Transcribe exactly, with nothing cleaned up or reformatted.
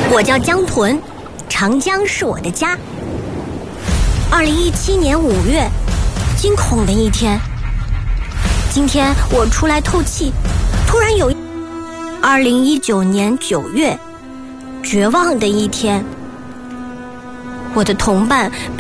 我叫江豚，长江是我的家。二零一七年五月，惊恐的一天。今天我出来透气，突然有。二零一九年九月，绝望的一天。我的同伴